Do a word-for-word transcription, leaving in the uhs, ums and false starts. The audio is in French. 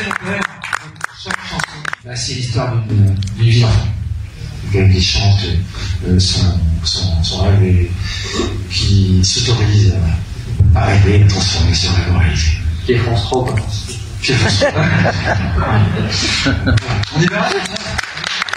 chaque chanson, bah, c'est l'histoire d'une vie d'enfant. Quelqu'un qui chante euh, son, son, son rêve et qui s'autorise à, à rêver et transformer son rêve en réalité. Qui est France trois, quoi. Qui est France trois. On y va?